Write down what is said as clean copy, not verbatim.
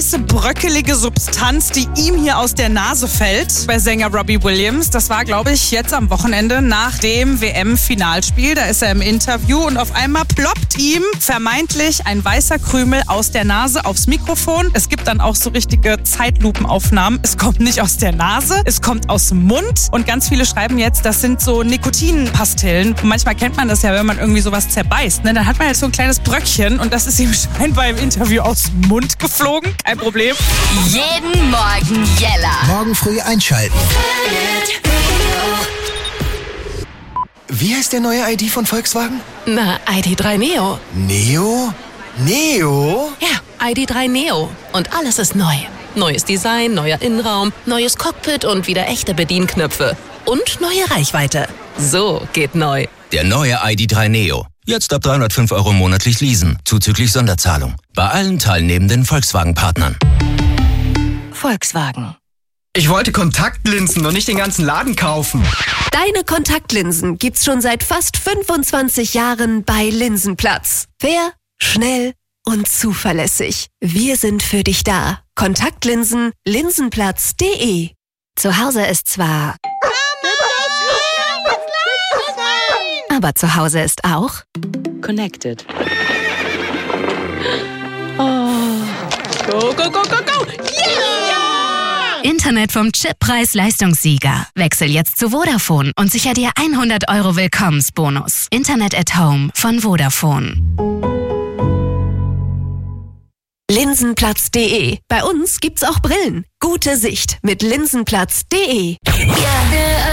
weiße, bröckelige Substanz, die ihm hier aus der Nase fällt bei Sänger Robbie Williams. Das war, glaube ich, jetzt am Wochenende nach dem WM-Finalspiel. Da ist er im Interview und auf einmal ploppt ihm vermeintlich ein weißer Krümel aus der Nase aufs Mikrofon. Es gibt dann auch so richtige Zeitlupenaufnahmen. Es kommt nicht aus der Nase, es kommt aus dem Mund. Und ganz viele schreiben jetzt, das sind so Nikotinpastillen. Und manchmal kennt man das ja, wenn man irgendwie sowas zerbeißt. Ne? Dann hat man jetzt so ein kleines Bröckchen und das ist ihm scheinbar im Interview aus dem Mund geflogen. Kein Problem. Jeden Morgen Jella. Morgen früh einschalten. Wie heißt der neue ID von Volkswagen? Na, ID.3 Neo. Neo? Neo? Ja, ID.3 Neo. Und alles ist neu. Neues Design, neuer Innenraum, neues Cockpit und wieder echte Bedienknöpfe. Und neue Reichweite. So geht neu. Der neue ID.3 Neo. Jetzt ab 305 € monatlich leasen, zuzüglich Sonderzahlung. Bei allen teilnehmenden Volkswagen-Partnern. Volkswagen. Ich wollte Kontaktlinsen und nicht den ganzen Laden kaufen. Deine Kontaktlinsen gibt's schon seit fast 25 Jahren bei Linsenplatz. Fair, schnell und zuverlässig. Wir sind für dich da. Kontaktlinsen, linsenplatz.de. Zu Hause ist zwar... aber zu Hause ist auch... Connected. Oh. Go, go, go, go, go! Yeah! Internet vom Chip-Preis-Leistungssieger. Wechsel jetzt zu Vodafone und sicher dir 100 € Willkommensbonus. Internet at Home von Vodafone. Linsenplatz.de. Bei uns gibt's auch Brillen. Gute Sicht mit linsenplatz.de. Ja.